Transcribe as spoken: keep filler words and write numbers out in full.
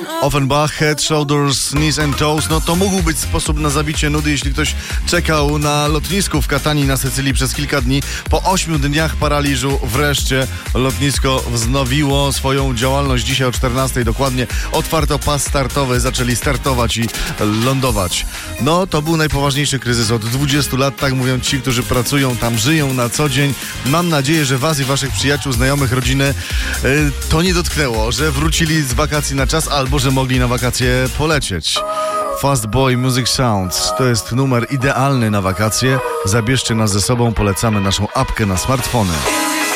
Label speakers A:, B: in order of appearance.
A: Offenbach, Head, Shoulders, Knees and Toes. No to mógł być sposób na zabicie nudy, jeśli ktoś czekał na lotnisku w Katanii na Sycylii przez kilka dni. Po ośmiu dniach paraliżu wreszcie lotnisko wznowiło swoją działalność. Dzisiaj o czternastej dokładnie otwarto pas startowy, zaczęli startować i lądować. No to był najpoważniejszy kryzys od dwudziestu lat, tak mówią ci, którzy pracują tam, żyją na co dzień. Mam nadzieję, że was i waszych przyjaciół, znajomych, rodziny yy, to nie dotknęło, że wrócili z wakacji na czas albo że mogli na wakacje polecieć. Fast Boy Music Sounds to jest numer idealny na wakacje. Zabierzcie nas ze sobą, polecamy naszą apkę na smartfony.